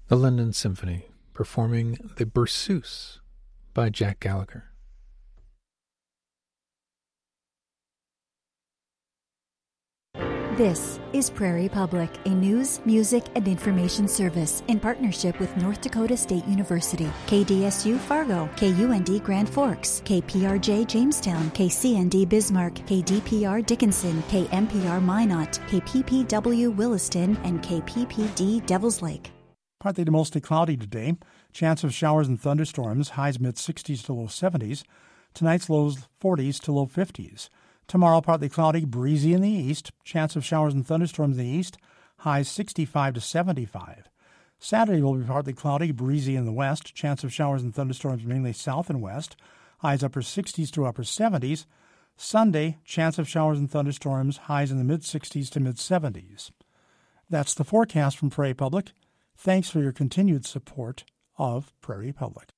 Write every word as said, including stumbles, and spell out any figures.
The London Symphony, performing the Berceuse by Jack Gallagher. This is Prairie Public, a news, music, and information service in partnership with North Dakota State University, K D S U Fargo, K U N D Grand Forks, K P R J Jamestown, K C N D Bismarck, K D P R Dickinson, K M P R Minot, K P P W Williston, and K P P D Devils Lake. Partly to mostly cloudy today. Chance of showers and thunderstorms, highs mid-sixties to low seventies. Tonight's lows forties to low fifties. Tomorrow, partly cloudy, breezy in the east. Chance of showers and thunderstorms in the east. Highs sixty-five to seventy-five. Saturday will be partly cloudy, breezy in the west. Chance of showers and thunderstorms mainly south and west. Highs upper sixties to upper seventies. Sunday, chance of showers and thunderstorms. Highs in the mid-sixties to mid-seventies. That's the forecast from Prairie Public. Thanks for your continued support of Prairie Public.